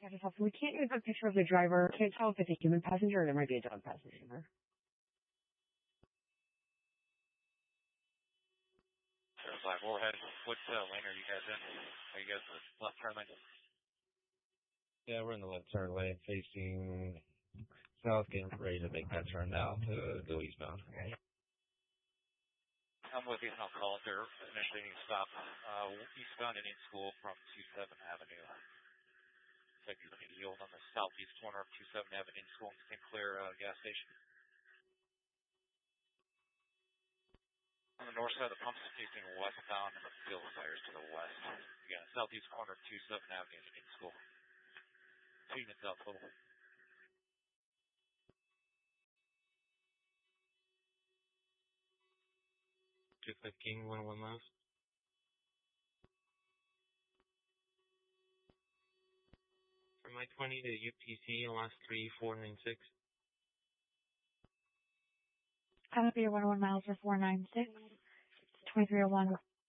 We can't use a picture of the driver. Can't tell if it's a human passenger or there might be a dog passenger in there. Flag Warhead, what lane are you guys in? Are you guys in the left turn lane? Yeah, we're in the left turn lane facing south, getting ready to make that turn now to go eastbound. I'm with you, and I'll call it there. Initially, stop eastbound Indian School from 27th Avenue. Looks like you're going to yield on the southeast corner of 27th Avenue Indian School and St. Clair gas station. On the north side of the pumps, facing westbound, and the field fires to the west. Again, southeast corner of 27th Avenue Indian School. 2 units out total. 215, 101 miles. From I-20 to UPC, last 3496. Copy 101 miles for 496. 2301.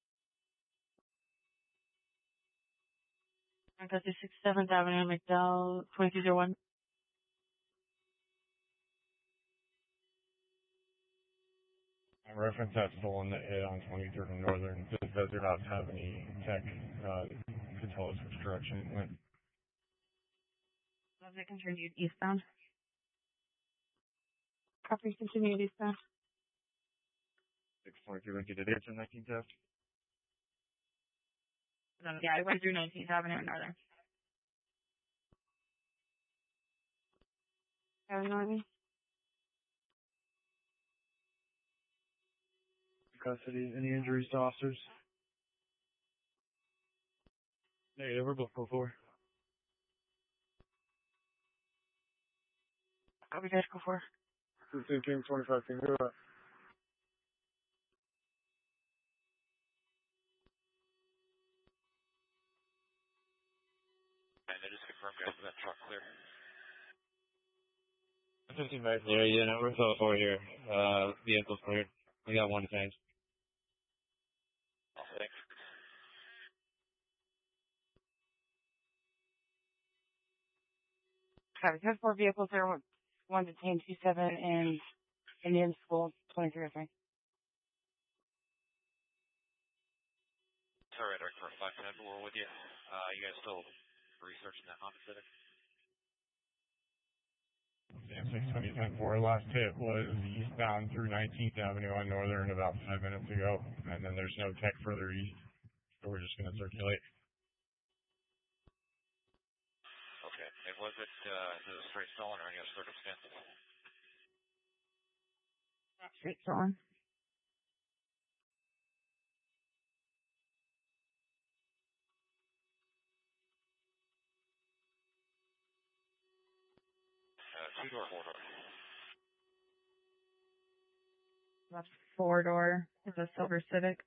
I got the 67th Avenue, McDowell, 2301. Reference that's the one that hit on 23rd and Northern. It does not have any tech to tell us which direction it went. Does it continue eastbound? Copy, continue eastbound. 623, did it answer 19th Ave? Yeah, I went through 19th Avenue and Northern. Northern? Custody, any injuries to officers? Negative, we're both 4-4. Copy, dash, go for. 15 team 25 team, who And they just confirmed guys that truck clear. 15 back there, yeah, no, we're 4 here. Vehicle's cleared. We got one change. Oh, thanks. Copy, there's 4 vehicles there. One detained 27 in Indian School, 2303. All right, for 510, we're with you. You guys still researching that Honda Civic? Sam 620-10-4, last hit was eastbound through 19th Avenue on Northern about 5 minutes ago, and then there's no tech further east, so we're just going to circulate. Okay, and was it a straight stolen or any other circumstances? Straight stolen. Two-door, four-door. That's 4-door. It's a silver Civic.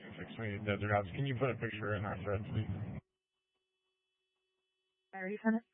Desert House, can you put a picture in our thread, please? I already sent it.